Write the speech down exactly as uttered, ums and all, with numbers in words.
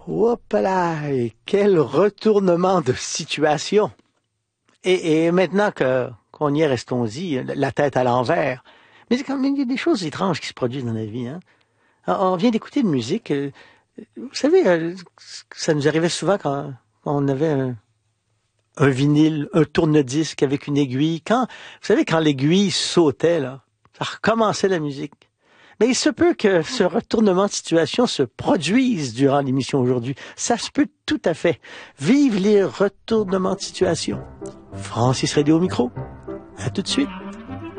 Hop là, et quel retournement de situation. Et, et maintenant que qu'on y est, restons-y, la tête à l'envers. Mais c'est quand même, il y a des choses étranges qui se produisent dans la vie. Hein? On vient d'écouter une musique. Euh, vous savez, euh, ça nous arrivait souvent quand, quand on avait un, un vinyle, un tourne-disque avec une aiguille. Quand, vous savez, quand l'aiguille sautait, là, ça recommençait la musique. Mais il se peut que ce retournement de situation se produise durant l'émission aujourd'hui. Ça se peut tout à fait. Vive les retournements de situation. Francis Radio au micro. À tout de suite.